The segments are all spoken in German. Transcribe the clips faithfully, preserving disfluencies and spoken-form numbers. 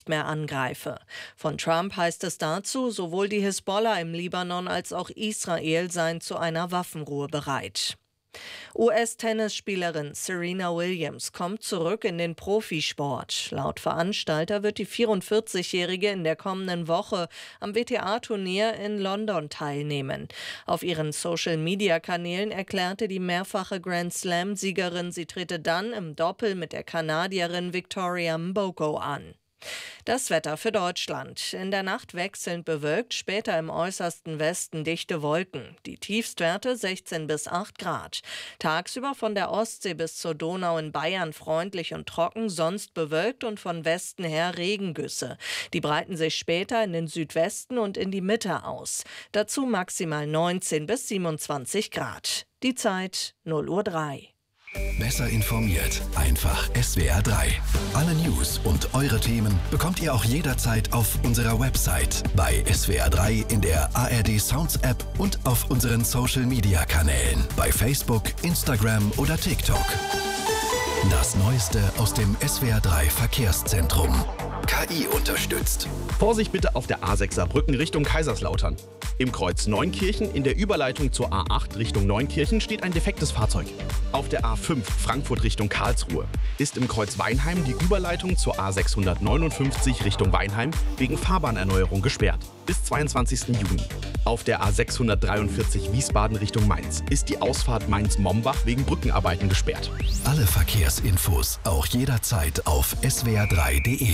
mehr angreife. Von Trump heißt es dazu, sowohl die Hisbollah im Libanon als auch Israel seien zu einer Waffenruhe bereit. U S-Tennisspielerin Serena Williams kommt zurück in den Profisport. Laut Veranstalter wird die vierundvierzigjährige in der kommenden Woche am W T A-Turnier in London teilnehmen. Auf ihren Social-Media-Kanälen erklärte die mehrfache Grand-Slam-Siegerin, sie trete dann im Doppel mit der Kanadierin Victoria Mboko an. Das Wetter für Deutschland. In der Nacht wechselnd bewölkt, später im äußersten Westen dichte Wolken. Die Tiefstwerte sechzehn bis acht Grad. Tagsüber von der Ostsee bis zur Donau in Bayern freundlich und trocken, sonst bewölkt und von Westen her Regengüsse. Die breiten sich später in den Südwesten und in die Mitte aus. Dazu maximal neunzehn bis siebenundzwanzig Grad. Die Zeit null Uhr drei. Besser informiert, einfach S W R drei. Alle News und eure Themen bekommt ihr auch jederzeit auf unserer Website, bei S W R drei, in der A R D Sounds App und auf unseren Social Media Kanälen, bei Facebook, Instagram oder TikTok. Das Neueste aus dem S W R drei Verkehrszentrum. K I unterstützt. Vorsicht bitte auf der A sechs Saarbrücken Richtung Kaiserslautern. Im Kreuz Neunkirchen in der Überleitung zur A acht Richtung Neunkirchen steht ein defektes Fahrzeug. Auf der A fünf Frankfurt Richtung Karlsruhe ist im Kreuz Weinheim die Überleitung zur A sechshundertneunundfünfzig Richtung Weinheim wegen Fahrbahnerneuerung gesperrt. Bis zweiundzwanzigsten Juni. Auf der A sechshundertdreiundvierzig Wiesbaden Richtung Mainz ist die Ausfahrt Mainz-Mombach wegen Brückenarbeiten gesperrt. Alle Verkehrsinfos auch jederzeit auf S W R drei punkt de.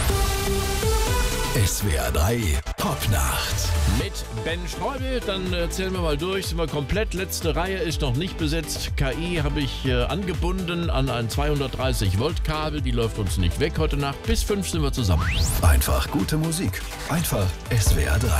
S W R drei Popnacht. Mit Ben Streubel, dann äh, zählen wir mal durch, sind wir komplett, letzte Reihe ist noch nicht besetzt, K I habe ich äh, angebunden an ein zweihundertdreißig Volt Kabel, die läuft uns nicht weg heute Nacht, bis fünf sind wir zusammen. Einfach gute Musik, einfach S W R drei.